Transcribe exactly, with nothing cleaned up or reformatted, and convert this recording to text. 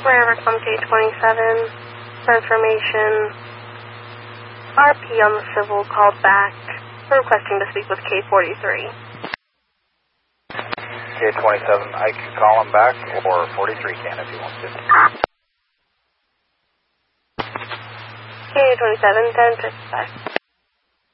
Forever come K twenty-seven, confirmation. R P on the civil called back, requesting to speak with K forty-three. K twenty-seven, I can call him back, or forty-three can if he wants to. K twenty-seven, ten fifty-five.